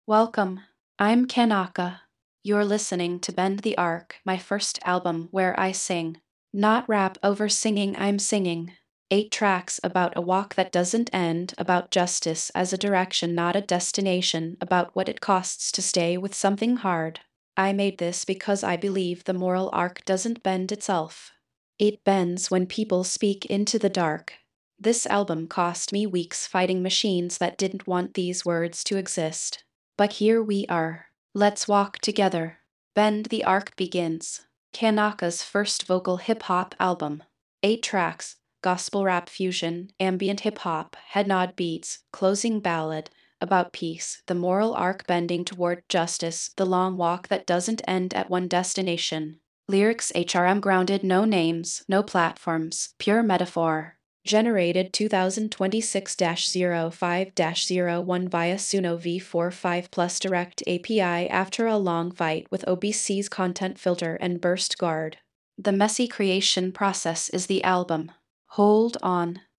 Welcome. I'm Kanaka. You're listening to Bend the Arc, my first album where I sing. Not rap over singing, I'm singing. 8 tracks about a walk that doesn't end, about justice as a direction, not a destination, about what it costs to stay with something hard. I made this because I believe the moral arc doesn't bend itself. It bends when people speak into the dark. This album cost me weeks fighting machines that didn't want these words to exist. But here we are. Let's walk together. Bend the Arc begins. Kanaka's first vocal hip hop album. 8 tracks, gospel rap fusion, ambient hip hop, head nod beats, closing ballad, about peace, the moral arc bending toward justice, the long walk that doesn't end at one destination. Lyrics HRM grounded, no names, no platforms, pure metaphor. Generated 2026-05-01 via Suno V45 Plus Direct API after a long fight with OBC's content filter and burst guard. The messy creation process is the album. Hold on.